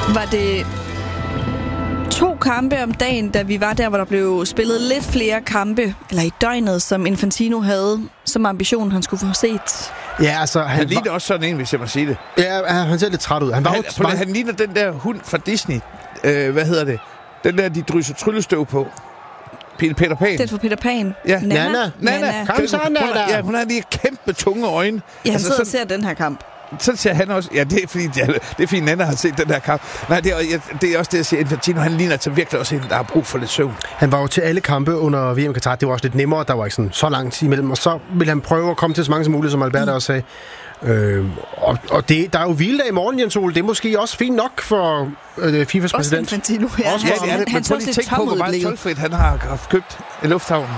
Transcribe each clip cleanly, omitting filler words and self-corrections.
Var det 2 kampe om dagen, da vi var der, hvor der blev spillet lidt flere kampe, eller i døgnet, som Infantino havde som ambition, han skulle få set? Ja, altså... Han ligner også sådan en, hvis jeg må sige det. Ja, han ser lidt træt ud. Han ligner den der hund fra Disney. Hvad hedder det? Den der, de drysser tryllestøv på. Peter Pan. Det er for Peter Pan. Ja. Nana. Kom så, Nana. Ja, hun har de kæmpe tunge øjne. Ja, han sidder og ser den her kamp. Så siger han også, ja, det er fordi Nana har set den der kamp. Nej, det er også det, jeg siger, Infantino, han ligner altså virkelig også en, der har brug for lidt søvn. Han var jo til alle kampe under VM Qatar. Det var også lidt nemmere, der var ikke så langt imellem. Og så ville han prøve at komme til så mange som muligt, som Albert også sagde. Og der er jo hviledag i morgen, Jens Ole. Det er måske også fint nok for FIFAs præsident. Infantino, ja. Også det er det. Men prøv lige tænke på, hvor meget tolfrit han har haft købt i lufthavnen.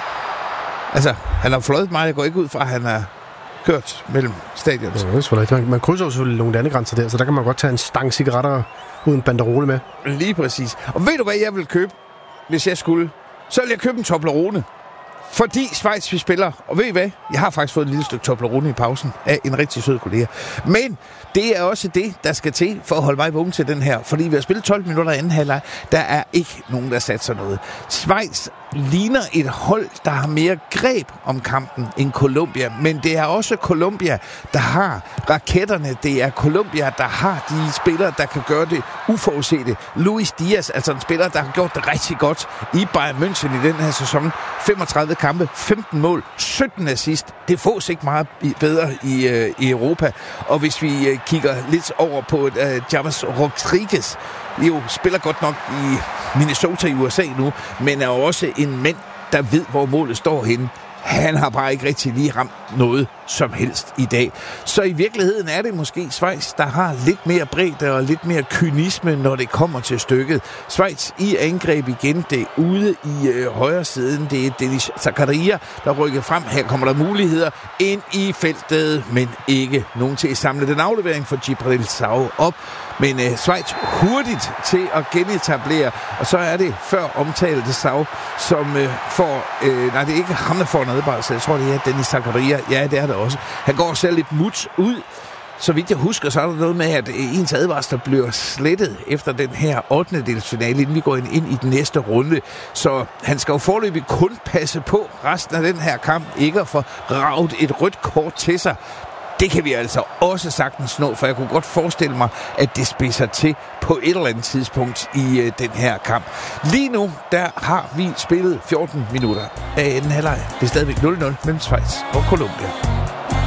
Altså, han har fløjet meget. Jeg går ikke ud fra, at han er kørt mellem stadions. Man krydser jo selvfølgelig nogle landegrænser der, så der kan man godt tage en stang cigaretter uden banderole med. Lige præcis. Og ved du, hvad jeg vil købe, hvis jeg skulle? Så vil jeg købe en Toblerone. Fordi Schweiz, vi spiller. Og ved I hvad? Jeg har faktisk fået et lille stykke Toblerone i pausen af en rigtig sød kollega. Men det er også det, der skal til for at holde mig vågen til den her. Fordi vi har spillet 12 minutter i anden halvleg. Der er ikke nogen, der satser noget. Schweiz ligner et hold, der har mere greb om kampen end Colombia. Men det er også Colombia, der har raketterne. Det er Colombia, der har de spillere, der kan gøre det uforudsete. Luis Diaz, altså en spiller, der har gjort det rigtig godt i Bayern München i den her sæson. 35 kampe, 15 mål, 17 assist. Det fås ikke meget bedre i Europa. Og hvis vi kigger lidt over på James Rodriguez, jo spiller godt nok i Minnesota i USA nu, men er også en mand, der ved, hvor målet står henne. Han har bare ikke rigtig lige ramt noget som helst i dag. Så i virkeligheden er det måske Schweiz, der har lidt mere bredde og lidt mere kynisme, når det kommer til stykket. Schweiz i angreb igen. Det er ude i højre siden. Det er Denis Zakaria, der rykker frem. Her kommer der muligheder ind i feltet, men ikke nogen til at samle den aflevering for Djibril Sow op. Men Schweiz hurtigt til at genetablere, og så er det før omtalte Sow, som får... nej, det er ikke ham, der får en advarsel. Jeg tror, det er Denis Zakaria. Ja, det er det også. Han går selv lidt muts ud. Så vidt jeg husker, så er der noget med, at ens advarsel bliver slettet efter den her 8. delsfinale, inden vi går ind i den næste runde. Så han skal jo foreløbig kun passe på resten af den her kamp, ikke at få raget et rødt kort til sig. Det kan vi altså også sagtens nå, for jeg kunne godt forestille mig, at det spidser til på et eller andet tidspunkt i den her kamp. Lige nu, der har vi spillet 14 minutter af anden halvleg. Det er stadigvæk 0-0 mellem Schweiz og Colombia.